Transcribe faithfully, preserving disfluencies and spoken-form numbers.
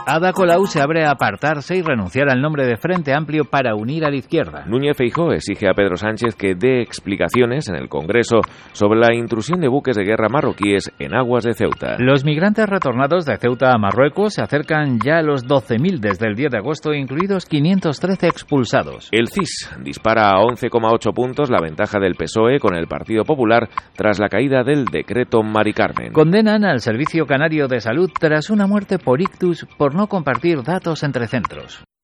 Ada Colau se abre a apartarse y renunciar al nombre de Frente Amplio para unir a la izquierda. Núñez Feijóo exige a Pedro Sánchez que dé explicaciones en el Congreso sobre la intrusión de buques de guerra marroquíes en aguas de Ceuta. Los migrantes retornados de Ceuta a Marruecos se acercan ya a los doce mil desde el diez de agosto, incluidos quinientos trece expulsados. El C I S dispara a once coma ocho puntos la ventaja del P S O E con el Partido Popular tras la caída del decreto Mari Carmen. Condenan al Servicio Canario de Salud tras una muerte por ictus por no compartir datos entre centros.